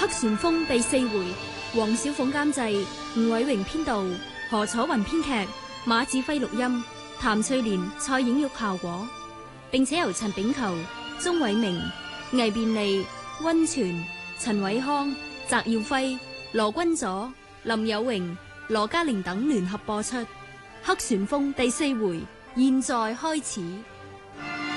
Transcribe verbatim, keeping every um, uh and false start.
黑旋風第四回，黃小鳳監製，吳偉榮編導，何楚雲編劇，馬子輝錄音，譚翠蓮、蔡影玉效果，並且由陳炳球、鍾偉明、魏便利、溫泉、陳偉康、翟耀輝、羅君佐、林有榮、羅嘉玲等聯合播出。黑旋風第四回，現在開始。